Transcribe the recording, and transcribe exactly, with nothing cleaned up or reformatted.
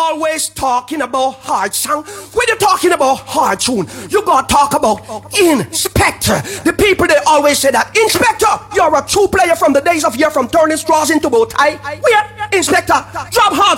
always talking about hard song. When you're talking about hard tune, you gotta talk about Inspector. The people, they always say that, Inspector, you're a true player from the days of year, from turning straws into bow tie. We are Inspector, drop hard